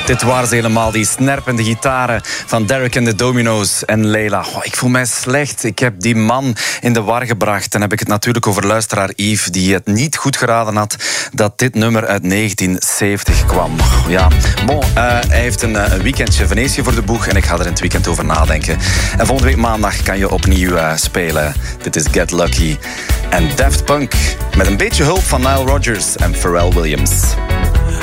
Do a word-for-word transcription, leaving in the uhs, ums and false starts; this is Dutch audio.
Dit waren ze helemaal, die snerpende gitaren van Derek and the Dominoes en Leila. Oh, ik voel mij slecht. Ik heb die man in de war gebracht. Dan heb ik het natuurlijk over luisteraar Yves, die het niet goed geraden had dat dit nummer uit negentien zeventig kwam. Ja, bon, uh, hij heeft een, een weekendje Venetië voor de boeg en ik ga er in het weekend over nadenken. En volgende week maandag kan je opnieuw uh, spelen. Dit is Get Lucky en Daft Punk met een beetje hulp van Nile Rodgers en Pharrell Williams.